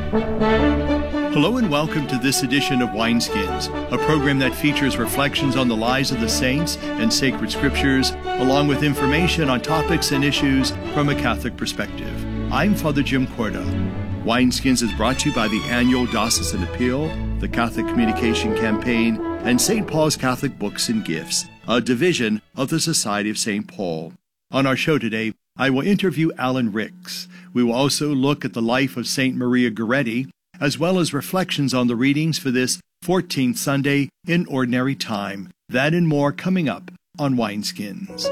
Hello and welcome to this edition of Wineskins, a program that features reflections on the lives of the saints and sacred scriptures, along with information on topics and issues from a Catholic perspective. I'm Father Jim Corda. Wineskins is brought to you by the annual Diocesan Appeal, the Catholic Communication Campaign, and St. Paul's Catholic Books and Gifts, a division of the Society of St. Paul. On our show today, I will interview Alan Ricks. We will also look at the life of St. Maria Goretti, as well as reflections on the readings for this 14th Sunday in Ordinary Time. That and more coming up on Wineskins.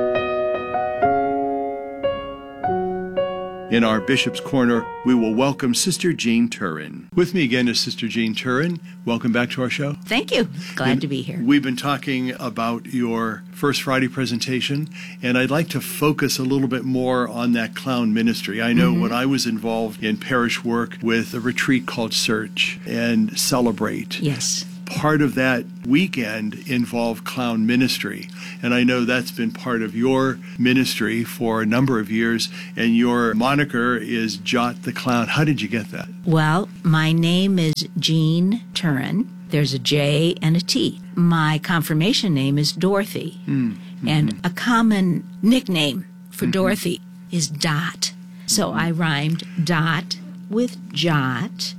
In our Bishop's Corner, we will welcome Sister Jean Turin. With me again is Sister Jean Turin. Welcome back to our show. Thank you. Glad to be here. We've been talking about your First Friday presentation, and I'd like to focus a little bit more on that clown ministry. I know when I was involved in parish work with a retreat called Search and Celebrate. Yes. Part of that weekend involved clown ministry. And I know that's been part of your ministry for a number of years. And your moniker is Jot the Clown. How did you get that? Well, my name is Jean Turin. There's a J and a T. My confirmation name is Dorothy. And a common nickname for Dorothy is Dot. So I rhymed Dot with Jot.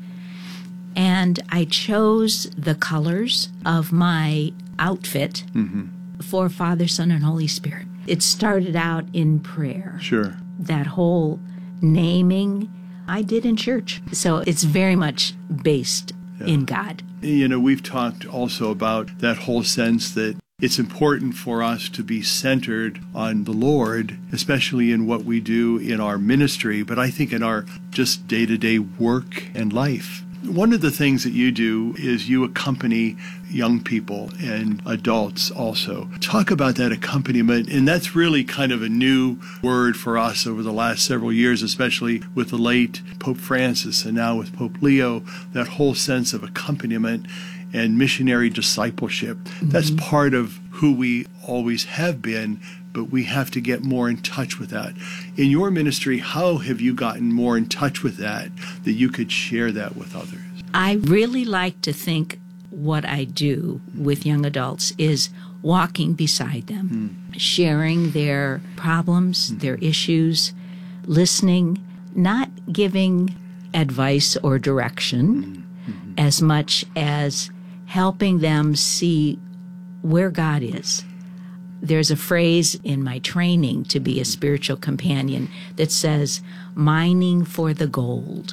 And I chose the colors of my outfit for Father, Son, and Holy Spirit. It started out in prayer. Sure. That whole naming I did in church. So it's very much based in God. You know, we've talked also about that whole sense that it's important for us to be centered on the Lord, especially in what we do in our ministry, but I think in our just day-to-day work and life. One of the things that you do is you accompany young people and adults also. Talk about that accompaniment, and that's really kind of a new word for us over the last several years, especially with the late Pope Francis and now with Pope Leo, that whole sense of accompaniment and missionary discipleship. That's part of who we always have been, but we have to get more in touch with that. In your ministry, how have you gotten more in touch with that you could share that with others? I really like to think what I do with young adults is walking beside them, sharing their problems, their issues, listening, not giving advice or direction as much as helping them see where God is. There's a phrase in my training to be a spiritual companion that says, mining for the gold.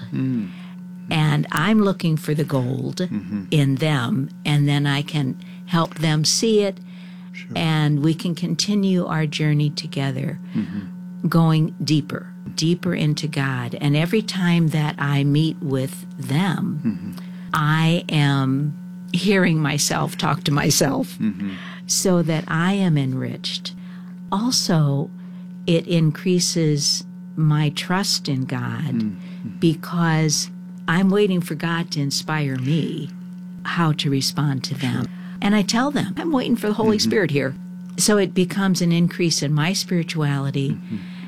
And I'm looking for the gold in them, and then I can help them see it, and we can continue our journey together, going deeper into God. And every time that I meet with them, I am hearing myself talk to myself. So that I am enriched. Also, it increases my trust in God because I'm waiting for God to inspire me how to respond to them. And I tell them, I'm waiting for the Holy Spirit here. So it becomes an increase in my spirituality,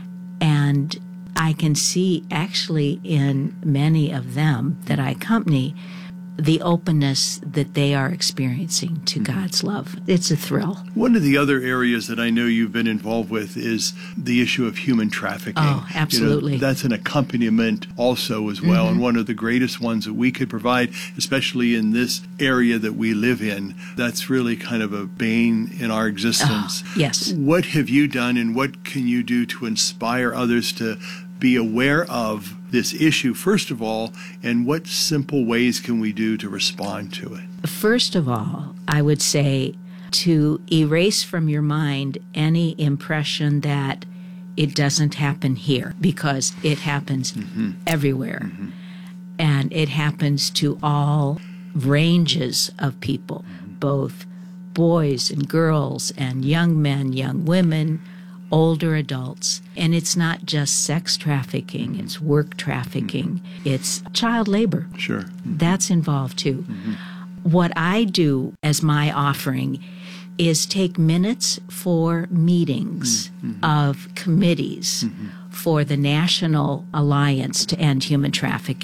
and I can see actually in many of them that I accompany the openness that they are experiencing to God's love. It's a thrill. One of the other areas that I know you've been involved with is the issue of human trafficking. Oh, absolutely. You know, that's an accompaniment also as well, and one of the greatest ones that we could provide, especially in this area that we live in. That's really kind of a bane in our existence. Yes. What have you done, and what can you do to inspire others to be aware of this issue, first of all, and what simple ways can we do to respond to it? First of all, I would say to erase from your mind any impression that it doesn't happen here, because it happens everywhere. And it happens to all ranges of people, both boys and girls and young men, young women, older adults. And it's not just sex trafficking, it's work trafficking, it's child labor. Sure. That's involved too. What I do as my offering is take minutes for meetings of committees for the National Alliance to End Human Trafficking.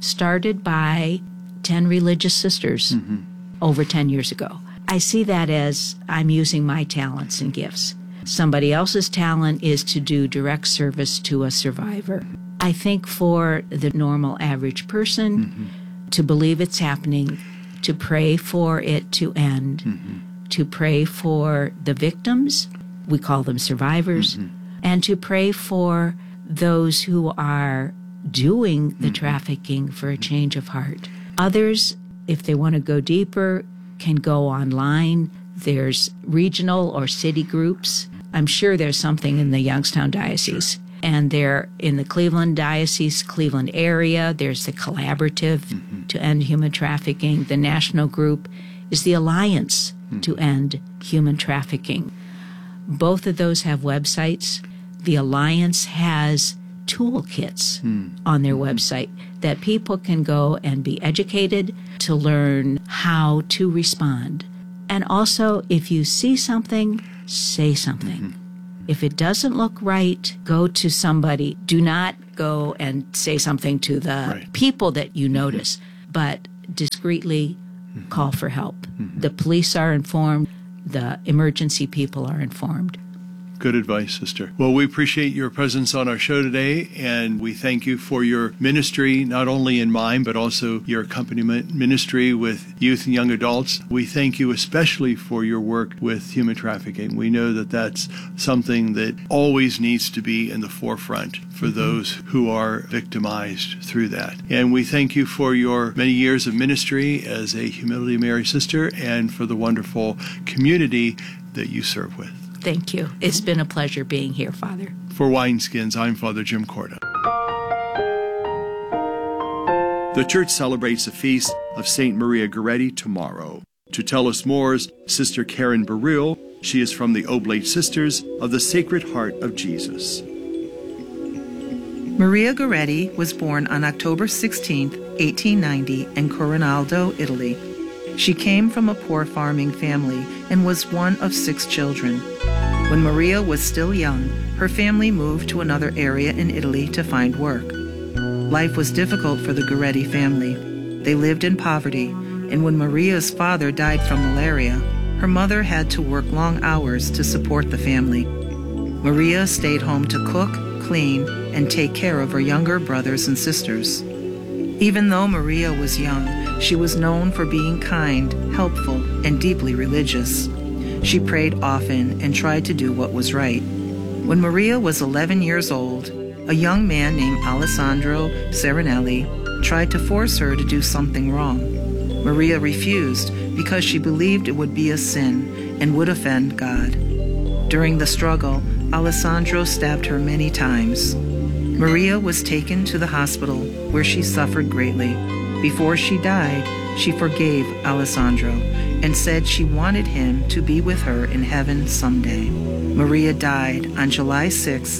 started by 10 religious sisters over 10 years ago. I see that as I'm using my talents and gifts. Somebody else's talent is to do direct service to a survivor. I think for the normal average person, to believe it's happening, to pray for it to end, to pray for the victims, we call them survivors, and to pray for those who are doing the trafficking for a change of heart. Others, if they want to go deeper, can go online. There's regional or city groups. I'm sure there's something in the Youngstown Diocese. And they're in the Cleveland Diocese, Cleveland area. There's the Collaborative to End Human Trafficking. The national group is the Alliance to End Human Trafficking. Both of those have websites. The Alliance has toolkits on their website that people can go and be educated to learn how to respond. And also, if you see something, say something. If it doesn't look right, go to somebody. Do not go and say something to the people that you notice, but discreetly call for help. The police are informed. The emergency people are informed. Good advice, Sister. Well, we appreciate your presence on our show today, and we thank you for your ministry, not only in mine, but also your accompaniment ministry with youth and young adults. We thank you especially for your work with human trafficking. We know that that's something that always needs to be in the forefront for those who are victimized through that. And we thank you for your many years of ministry as a Humility Mary sister and for the wonderful community that you serve with. Thank you. It's been a pleasure being here, Father. For Wineskins, I'm Father Jim Corda. The Church celebrates the feast of St. Maria Goretti tomorrow. To tell us more is Sister Karen Burrill. She is from the Oblate Sisters of the Sacred Heart of Jesus. Maria Goretti was born on October 16, 1890 in Corinaldo, Italy. She came from a poor farming family and was one of 6 children. When Maria was still young, her family moved to another area in Italy to find work. Life was difficult for the Goretti family. They lived in poverty, and when Maria's father died from malaria, her mother had to work long hours to support the family. Maria stayed home to cook, clean, and take care of her younger brothers and sisters. Even though Maria was young, she was known for being kind, helpful, and deeply religious. She prayed often and tried to do what was right. When Maria was 11 years old, a young man named Alessandro Serenelli tried to force her to do something wrong. Maria refused because she believed it would be a sin and would offend God. During the struggle, Alessandro stabbed her many times. Maria was taken to the hospital where she suffered greatly. Before she died, she forgave Alessandro and said she wanted him to be with her in heaven someday. Maria died on July 6,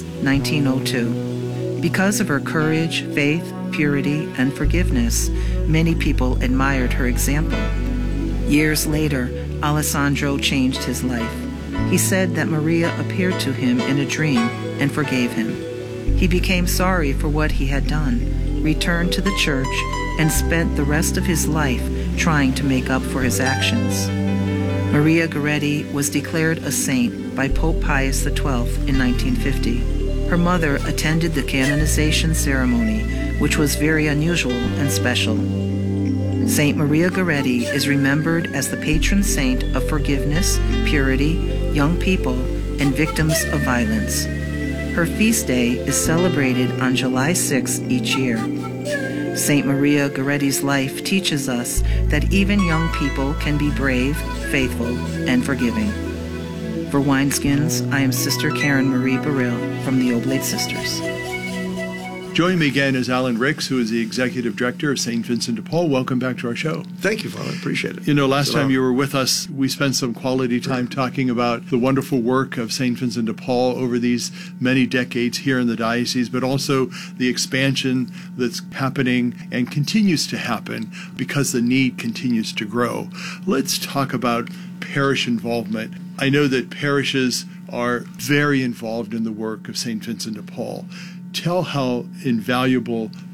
1902. Because of her courage, faith, purity, and forgiveness, many people admired her example. Years later, Alessandro changed his life. He said that Maria appeared to him in a dream and forgave him. He became sorry for what he had done, returned to the church, and spent the rest of his life trying to make up for his actions. Maria Goretti was declared a saint by Pope Pius XII in 1950. Her mother attended the canonization ceremony, which was very unusual and special. Saint Maria Goretti is remembered as the patron saint of forgiveness, purity, young people, and victims of violence. Her feast day is celebrated on July 6 each year. Saint Maria Goretti's life teaches us that even young people can be brave, faithful, and forgiving. For Wineskins, I am Sister Karen Marie Burrill from the Oblate Sisters. Joining me again is Alan Ricks, who is the Executive Director of St. Vincent de Paul. Welcome back to our show. Thank you, Father. I appreciate it. You know, last time you were with us, we spent some quality time talking about the wonderful work of St. Vincent de Paul over these many decades here in the diocese, but also the expansion that's happening and continues to happen because the need continues to grow. Let's talk about parish involvement. I know that parishes are very involved in the work of St. Vincent de Paul. Tell how invaluable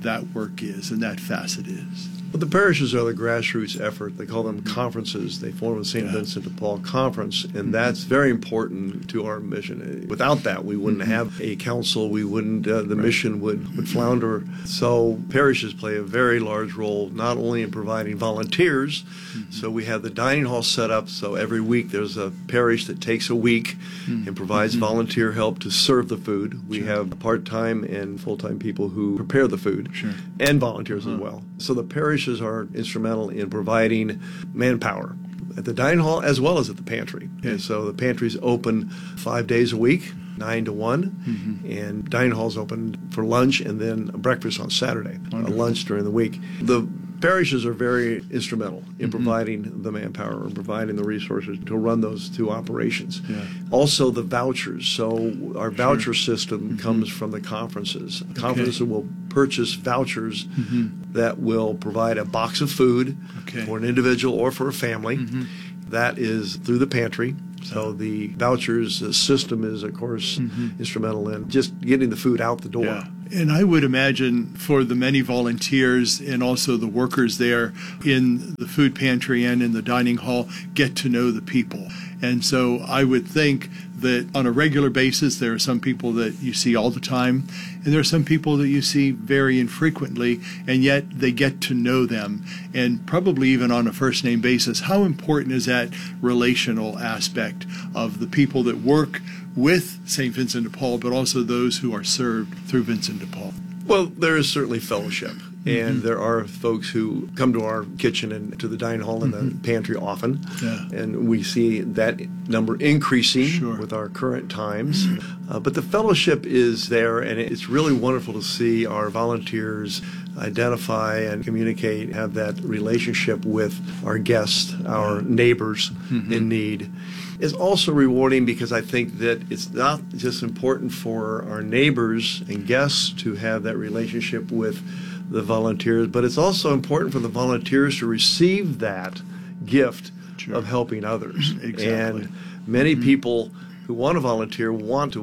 that work is and that facet is. But the parishes are the grassroots effort. They call them conferences. They form a St. Vincent de Paul conference, and that's very important to our mission. Without that, we wouldn't have a council. We wouldn't. The mission would flounder. So parishes play a very large role, not only in providing volunteers. So we have the dining hall set up. So every week there's a parish that takes a week and provides volunteer help to serve the food. We have part-time and full-time people who prepare the food, and volunteers as well. So the parishes are instrumental in providing manpower at the dining hall as well as at the pantry. And so the pantry is open 5 days a week, 9 to 1, and dining hall is open for lunch and then breakfast on Saturday, lunch during the week. The parishes are very instrumental in providing the manpower and providing the resources to run those two operations. Also the vouchers. So our voucher system comes from the conferences. Conferences will purchase vouchers that will provide a box of food for an individual or for a family. That is through the pantry. So the vouchers system is, of course, instrumental in just getting the food out the door. Yeah. And I would imagine for the many volunteers and also the workers there in the food pantry and in the dining hall get to know the people. And so I would think that on a regular basis, there are some people that you see all the time, and there are some people that you see very infrequently, and yet they get to know them, and probably even on a first-name basis. How important is that relational aspect of the people that work with St. Vincent de Paul, but also those who are served through Vincent de Paul? Well, there is certainly fellowship. And there are folks who come to our kitchen and to the dining hall and the pantry often. And we see that number increasing with our current times. But the fellowship is there, and it's really wonderful to see our volunteers identify and communicate, have that relationship with our guests, our neighbors in need. It's also rewarding because I think that it's not just important for our neighbors and guests to have that relationship with the volunteers, but it's also important for the volunteers to receive that gift of helping others. And many people who want to volunteer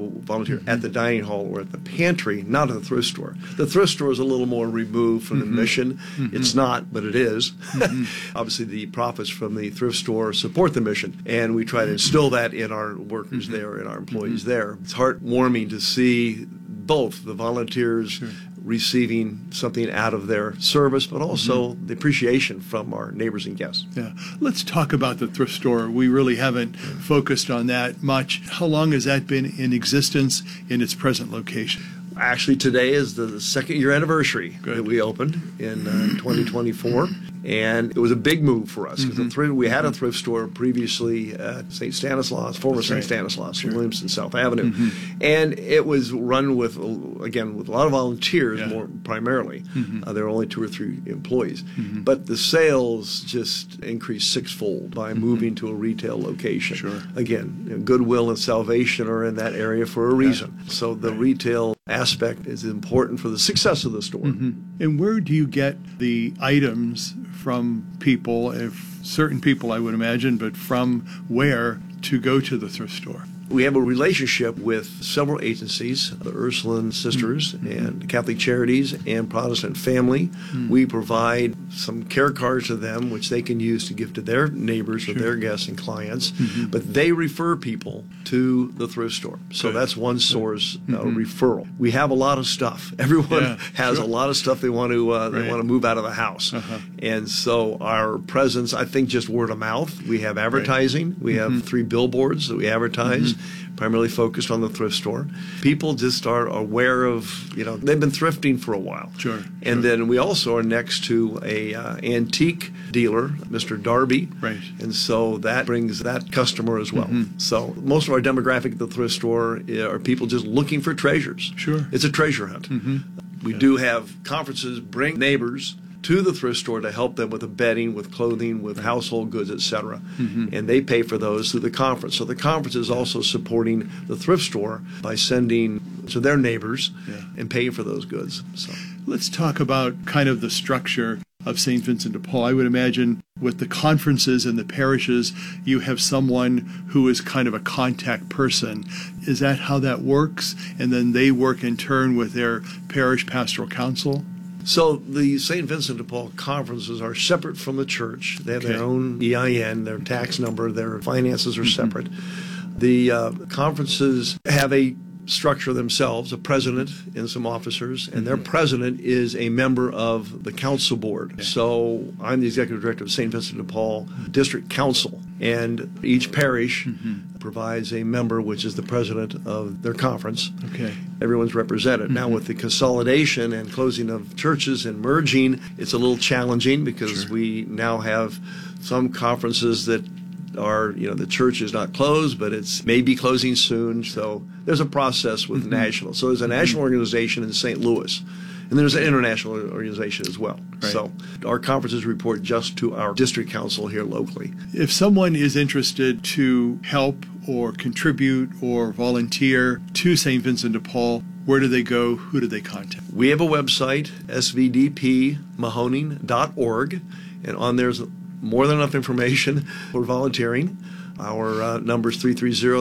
at the dining hall or at the pantry, not at the thrift store. The thrift store is a little more removed from the mission. It's not, but it is. Obviously, the profits from the thrift store support the mission, and we try to instill that in our workers there and our employees there. It's heartwarming to see both the volunteers receiving something out of their service, but also the appreciation from our neighbors and guests. Yeah. Let's talk about the thrift store. We really haven't focused on that much. How long has that been in existence in its present location? Actually, today is the second-year anniversary that we opened in 2024. And it was a big move for us because we had a thrift store previously at St. Stanislaus, former St. Stanislaus, Williamston, South Avenue. And it was run with a lot of volunteers, more primarily. There were only 2 or 3 employees. But the sales just increased sixfold by moving to a retail location. Again, Goodwill and Salvation are in that area for a reason. So the retail aspect is important for the success of the store. And where do you get the items from people, if certain people I would imagine, but from where to go to the thrift store? We have a relationship with several agencies, the Ursuline Sisters and Catholic Charities and Protestant Family. We provide some care cards to them, which they can use to give to their neighbors or their guests and clients. But they refer people to the thrift store. So that's one source of referral. We have a lot of stuff. Everyone has a lot of stuff they want to move out of the house. And so our presence, I think, just word of mouth. We have advertising. We have 3 billboards that we advertise. Primarily focused on the thrift store. People just are aware of, they've been thrifting for a while. And then we also are next to a antique dealer, Mr. Darby. And so that brings that customer as well. So most of our demographic at the thrift store are people just looking for treasures. It's a treasure hunt. We do have conferences, bring neighbors to the thrift store to help them with the bedding, with clothing, with household goods, etc. And they pay for those through the conference. So the conference is also supporting the thrift store by sending to their neighbors and paying for those goods. So let's talk about kind of the structure of St. Vincent de Paul. I would imagine with the conferences and the parishes, you have someone who is kind of a contact person. Is that how that works? And then they work in turn with their parish pastoral council? So the St. Vincent de Paul conferences are separate from the church. They have their own EIN, their tax number, their finances are separate. The conferences have a structure themselves, a president and some officers, and their president is a member of the council board. So I'm the executive director of St. Vincent de Paul District Council, and each parish provides a member, which is the president of their conference. Okay. Everyone's represented. Now, with the consolidation and closing of churches and merging, it's a little challenging because we now have some conferences that are, the church is not closed, but it's maybe closing soon. So there's a process with national. So there's a national organization in St. Louis, and there's an international organization as well. Right. So our conferences report just to our district council here locally. If someone is interested to help or contribute or volunteer to St. Vincent de Paul, where do they go? Who do they contact? We have a website, svdpmahoning.org, and on there's more than enough information for volunteering. Our number is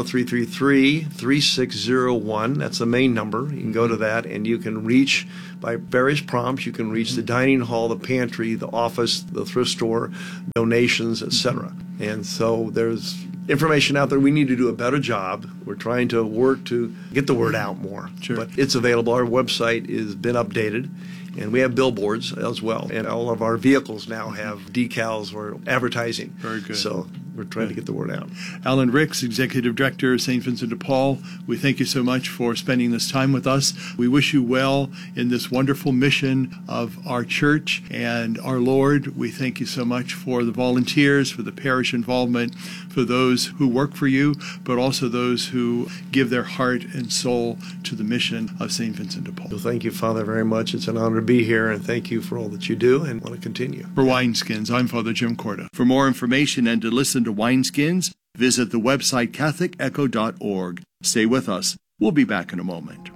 330-333-3601. That's the main number. You can go to that, and you can reach by various prompts. You can reach the dining hall, the pantry, the office, the thrift store, donations, etc. And so there's information out there. We need to do a better job. We're trying to work to get the word out more. Sure. But it's available. Our website has been updated. And we have billboards as well. And all of our vehicles now have decals or advertising. Very good. So we're trying to get the word out. Alan Ricks, Executive Director of St. Vincent de Paul, we thank you so much for spending this time with us. We wish you well in this wonderful mission of our church and our Lord. We thank you so much for the volunteers, for the parish involvement, for those who work for you, but also those who give their heart and soul to the mission of St. Vincent de Paul. Well, thank you, Father, very much. It's an honor to be here, and thank you for all that you do, and want to continue. For Wineskins, I'm Father Jim Corda. For more information and to listen to Wineskins, visit the website catholicecho.org. Stay with us. We'll be back in a moment.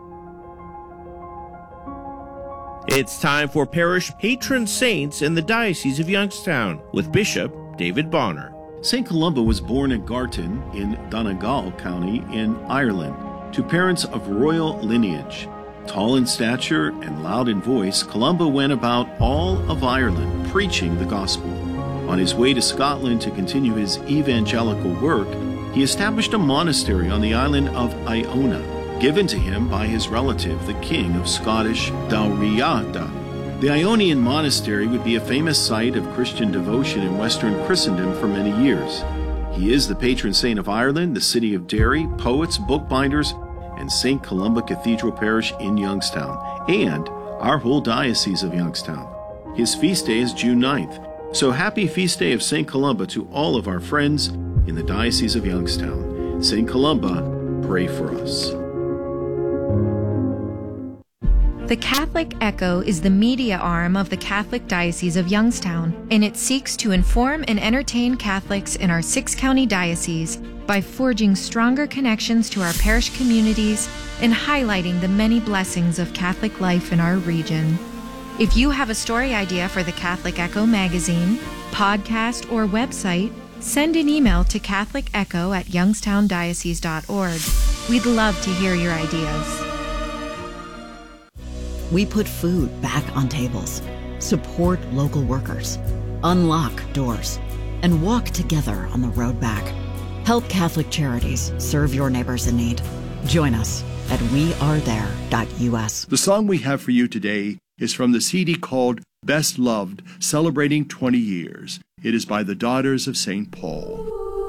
It's time for Parish Patron Saints in the Diocese of Youngstown with Bishop David Bonner. St. Columba was born at Garton in Donegal County in Ireland to parents of royal lineage. Tall in stature and loud in voice, Columba went about all of Ireland preaching the gospel. On his way to Scotland to continue his evangelical work, he established a monastery on the island of Iona, given to him by his relative, the King of Scottish Dalriada. The Ionian monastery would be a famous site of Christian devotion in Western Christendom for many years. He is the patron saint of Ireland, the city of Derry, poets, bookbinders, and St. Columba Cathedral Parish in Youngstown, and our whole Diocese of Youngstown. His feast day is June 9th, so happy feast day of St. Columba to all of our friends in the Diocese of Youngstown. St. Columba, pray for us. The Catholic Echo is the media arm of the Catholic Diocese of Youngstown, and it seeks to inform and entertain Catholics in our 6-county diocese by forging stronger connections to our parish communities and highlighting the many blessings of Catholic life in our region. If you have a story idea for the Catholic Echo magazine, podcast, or website, send an email to catholicecho@youngstowndiocese.org. We'd love to hear your ideas. We put food back on tables, support local workers, unlock doors, and walk together on the road back. Help Catholic Charities serve your neighbors in need. Join us at wearethere.us. The song we have for you today is from the CD called Best Loved, celebrating 20 years. It is by the Daughters of St. Paul.